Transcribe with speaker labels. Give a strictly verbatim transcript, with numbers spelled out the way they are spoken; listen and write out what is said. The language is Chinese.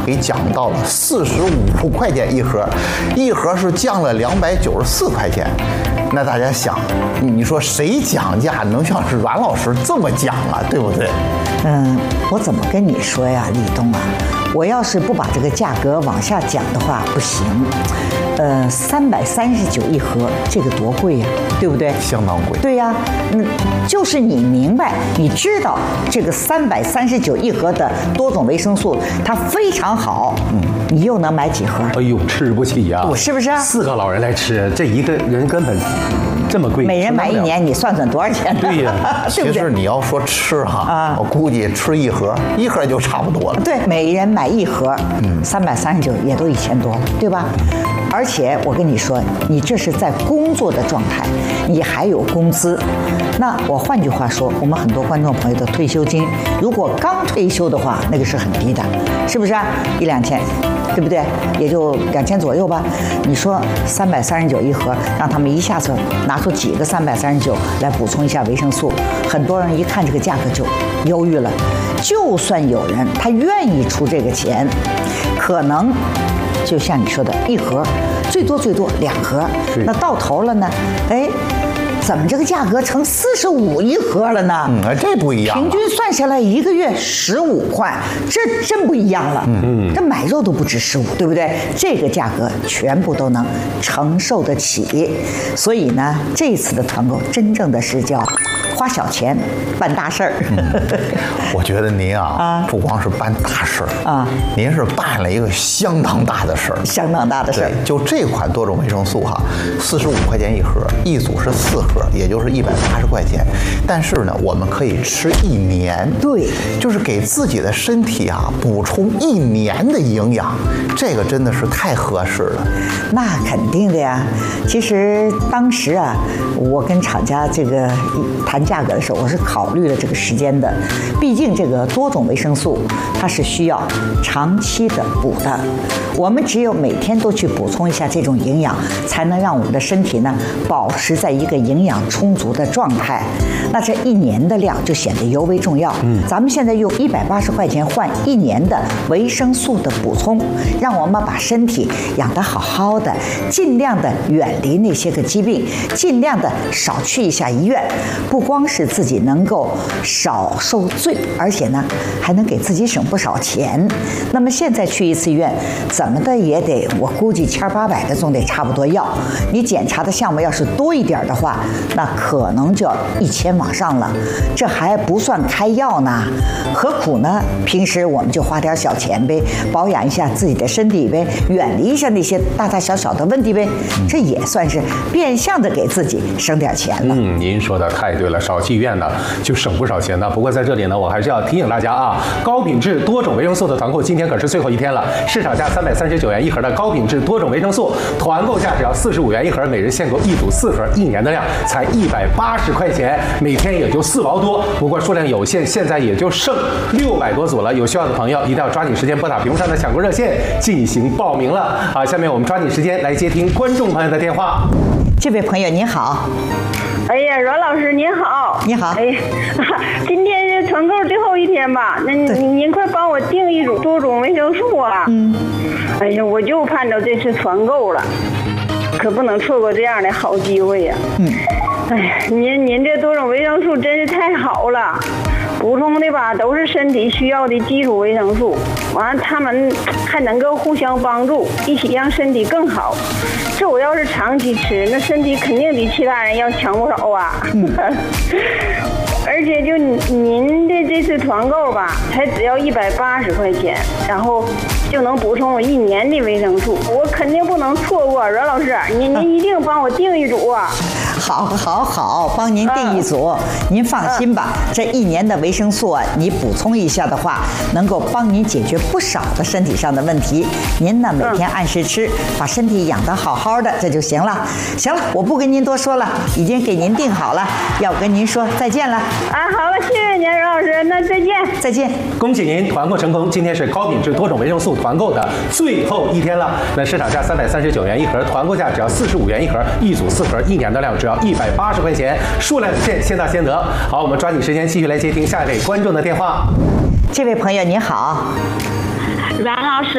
Speaker 1: 给降到了四十五块钱一盒，一盒是降了两百九十四块钱。那大家想，你说谁讲价能像是阮老师这么讲啊？对不对？
Speaker 2: 嗯，我怎么跟你说呀，立冬啊？我要是不把这个价格往下讲的话，不行。呃，三百三十九一盒，这个多贵呀，对不对？
Speaker 1: 相当贵。
Speaker 2: 对呀，嗯，就是你明白，你知道这个三百三十九一盒的多种维生素，它非常好，嗯，你又能买几盒？
Speaker 3: 哎呦，吃不起呀！
Speaker 2: 我是不是？
Speaker 3: 四个老人来吃，这一个人根本这么贵，
Speaker 2: 每人买一年，你算算多少钱？
Speaker 3: 对呀，
Speaker 2: 对不对？
Speaker 1: 其实你要说吃哈，啊，我估计吃一盒，一盒就差不多了。
Speaker 2: 对，每人买一盒，嗯，三百三十九也都一千多了，对吧？而且我跟你说，你这是在工作的状态，你还有工资。那我换句话说，我们很多观众朋友的退休金，如果刚退休的话，那个是很低的，是不是啊？一两千，对不对？也就两千左右吧。你说三百三十九一盒，让他们一下子拿出几个三百三十九来补充一下维生素，很多人一看这个价格就犹豫了。就算有人他愿意出这个钱，可能就像你说的，一盒最多最多两盒，那到头了呢？哎，怎么这个价格成四十五一盒了呢？
Speaker 1: 嗯，这不一样。
Speaker 2: 平均算下来一个月十五块，这真不一样了。嗯，这买肉都不止十五，对不对？这个价格全部都能承受得起。所以呢，这次的团购真正的是叫花小钱办大事儿。
Speaker 1: 嗯、我觉得您啊，啊，不光是办大事儿
Speaker 2: 啊，
Speaker 1: 您是办了一个相当大的事儿，
Speaker 2: 相当大的事儿。
Speaker 1: 就这款多种维生素哈，四十五块钱一盒，一组是四盒，也就是一百八十块钱。但是呢，我们可以吃一年，
Speaker 2: 对，
Speaker 1: 就是给自己的身体啊补充一年的营养，这个真的是太合适了。
Speaker 2: 那肯定的呀。其实当时啊，我跟厂家这个谈价格的时候，我是考虑了这个时间的。毕竟这个多种维生素它是需要长期的补的，我们只有每天都去补充一下这种营养，才能让我们的身体呢保持在一个营养充足的状态。那这一年的量就显得尤为重要。嗯，咱们现在用一百八十块钱换一年的维生素的补充，让我们把身体养得好好的，尽量的远离那些个疾病，尽量的少去一下医院。不光是自己能够少受罪，而且呢还能给自己省不少钱。那么现在去一次医院，怎么的也得我估计千八百的总得差不多要。你检查的项目要是多一点的话，那可能就要一千往上了，这还不算开药呢。何苦呢？平时我们就花点小钱呗，保养一下自己的身体呗，远离一下那些大大小小的问题呗，这也算是变相的给自己省点钱了。
Speaker 3: 嗯，您说的太对了，少去医院呢就省不少钱呢。不过在这里呢，我还是要提醒大家啊，高品质多种维生素的团购今天可是最后一天了，市场价三百三十九元一盒的高品质多种维生素，团购价只要四十五元一盒，每人限购一组四盒，一年的量才一百八十块钱，每天也就四毛多。不过数量有限，现在也就剩六百多组了。有需要的朋友一定要抓紧时间拨打屏幕上的抢购热线进行报名了。好，下面我们抓紧时间来接听观众朋友的电话。
Speaker 2: 这位朋友您好。
Speaker 4: 哎呀，阮老师您好。
Speaker 2: 你好。
Speaker 4: 哎呀，今天是团购最后一天吧？那您您快帮我订一组多种维生素啊！嗯。哎呀，我就盼着这次团购了，可不能错过这样的好机会呀。嗯。哎呀，您您这多种维生素真是太好了，补充的吧都是身体需要的基础维生素，完了他们还能够互相帮助，一起让身体更好。这我要是长期吃，那身体肯定比其他人要强不少啊。嗯、而且就您的这次团购吧，才只要一百八十块钱，然后就能补充我一年的维生素，我肯定不能错过。阮老师，您您一定帮我订一组啊！
Speaker 2: 好，好，好，帮您订一组。嗯、您放心吧，嗯、这一年的维生素啊，你补充一下的话，能够帮您解决不少的身体上的问题。您呢，每天按时吃，嗯、把身体养得好好的，这就行了。行了，我不跟您多说了，已经给您订好了，要跟您说再见了。
Speaker 4: 啊，好了，谢谢您，阮老师，那再见，
Speaker 2: 再见。
Speaker 3: 恭喜您团购成功，今天是高品质多种维生素团购的最后一天了。那市场价三百三十九元一盒，团购价只要四十五元一盒，一组四盒，一年的量只要一百八十块钱，数量有限，先到先得。好，我们抓紧时间继续来接听下一位观众的电话。
Speaker 2: 这位朋友您好。
Speaker 5: 阮老师